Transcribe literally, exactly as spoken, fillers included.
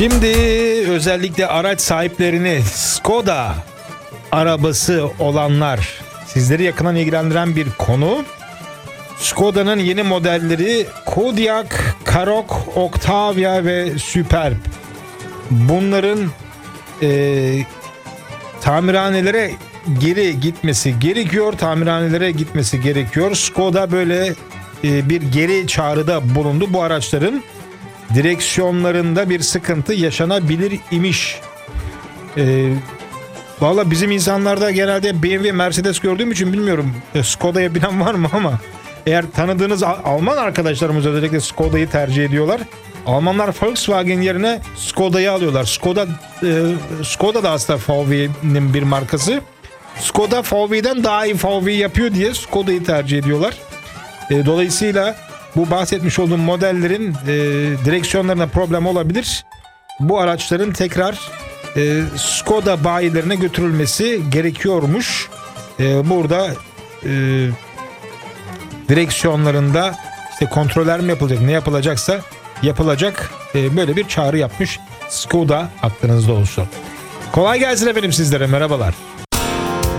Şimdi özellikle araç sahiplerini, Skoda arabası olanlar, sizleri yakından ilgilendiren bir konu. Skoda'nın yeni modelleri Kodiaq, Karoq, Octavia ve Superb. Bunların e, tamirhanelere geri gitmesi gerekiyor. Tamirhanelere gitmesi gerekiyor. Skoda böyle e, bir geri çağrıda bulundu. Bu araçların direksiyonlarında bir sıkıntı yaşanabilir imiş. E, Valla bizim insanlarda genelde B M W, Mercedes gördüğüm için bilmiyorum. E, Skoda'ya binen var mı ama eğer tanıdığınız Alman arkadaşlarımız özellikle Skoda'yı tercih ediyorlar. Almanlar Volkswagen yerine Skoda'yı alıyorlar. Skoda e, Skoda da aslında V W'nin bir markası. Skoda V W'den daha iyi V W yapıyor diye Skoda'yı tercih ediyorlar. E, dolayısıyla bu bahsetmiş olduğum modellerin e, direksiyonlarına problem olabilir. Bu araçların tekrar e, Skoda bayilerine götürülmesi gerekiyormuş. E, burada e, direksiyonlarında işte kontroller mi yapılacak, ne yapılacaksa yapılacak, e, böyle bir çağrı yapmış Skoda, aklınızda olsun. Kolay gelsin efendim sizlere, merhabalar.